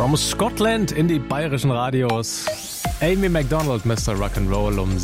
From Scotland in die bayerischen Radios. Amy Macdonald, Mr. Rock'n'Roll um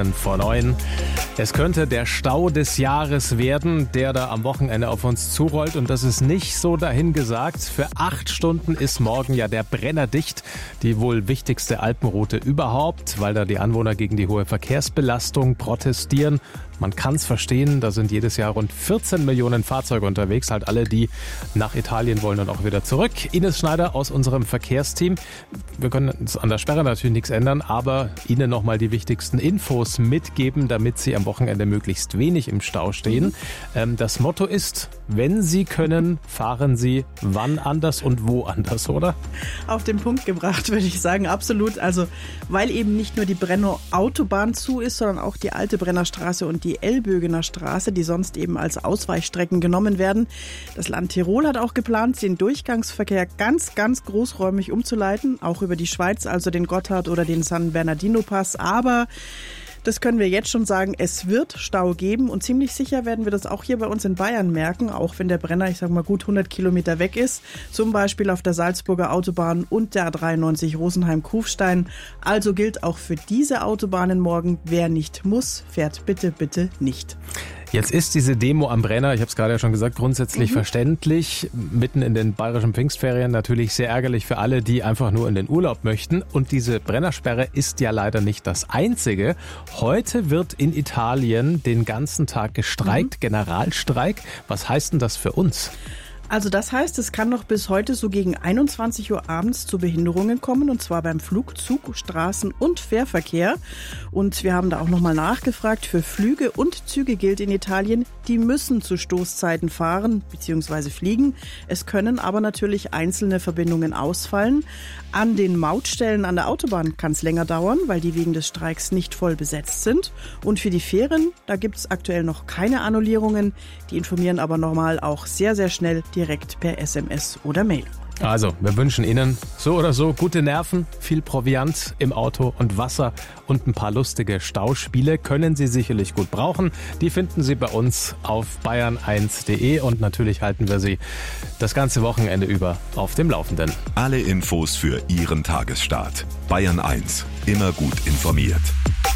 7:17. Es könnte der Stau des Jahres werden, der da am Wochenende auf uns zurollt. Und das ist nicht so dahingesagt. Für 8 Stunden ist morgen ja der Brenner dicht. Die wohl wichtigste Alpenroute überhaupt, weil da die Anwohner gegen die hohe Verkehrsbelastung protestieren. Man kann es verstehen, da sind jedes Jahr rund 14 Millionen Fahrzeuge unterwegs, halt alle, die nach Italien wollen und auch wieder zurück. Ines Schneider aus unserem Verkehrsteam. Wir können uns an der Sperre natürlich nichts ändern, aber Ihnen nochmal die wichtigsten Infos mitgeben, damit Sie am Wochenende möglichst wenig im Stau stehen. Das Motto ist, wenn Sie können, fahren Sie wann anders und wo anders, oder? Auf den Punkt gebracht, würde ich sagen, absolut. Also, weil eben nicht nur die Brenner Autobahn zu ist, sondern auch die alte Brennerstraße und die Elbögener Straße, die sonst eben als Ausweichstrecken genommen werden. Das Land Tirol hat auch geplant, den Durchgangsverkehr ganz, ganz großräumig umzuleiten, auch über die Schweiz, also den Gotthard oder den San Bernardino Pass. Aber das können wir jetzt schon sagen, es wird Stau geben und ziemlich sicher werden wir das auch hier bei uns in Bayern merken, auch wenn der Brenner, ich sag mal, gut 100 Kilometer weg ist, zum Beispiel auf der Salzburger Autobahn und der A93 Rosenheim-Kufstein. Also gilt auch für diese Autobahnen morgen, wer nicht muss, fährt bitte, bitte nicht. Jetzt ist diese Demo am Brenner, ich habe es gerade ja schon gesagt, grundsätzlich verständlich. Mitten in den bayerischen Pfingstferien natürlich sehr ärgerlich für alle, die einfach nur in den Urlaub möchten. Und diese Brennersperre ist ja leider nicht das Einzige. Heute wird in Italien den ganzen Tag gestreikt, Generalstreik. Was heißt denn das für uns? Also das heißt, es kann noch bis heute so gegen 21 Uhr abends zu Behinderungen kommen, und zwar beim Flugzug-, Straßen- und Fährverkehr. Und wir haben da auch nochmal nachgefragt, für Flüge und Züge gilt in Italien, die müssen zu Stoßzeiten fahren bzw. fliegen. Es können aber natürlich einzelne Verbindungen ausfallen. An den Mautstellen an der Autobahn kann es länger dauern, weil die wegen des Streiks nicht voll besetzt sind. Und für die Fähren, da gibt es aktuell noch keine Annullierungen. Die informieren aber nochmal auch sehr, sehr schnell direkt per SMS oder Mail. Also, wir wünschen Ihnen so oder so gute Nerven, viel Proviant im Auto und Wasser und ein paar lustige Stauspiele können Sie sicherlich gut brauchen. Die finden Sie bei uns auf bayern1.de und natürlich halten wir Sie das ganze Wochenende über auf dem Laufenden. Alle Infos für Ihren Tagesstart. Bayern 1, immer gut informiert.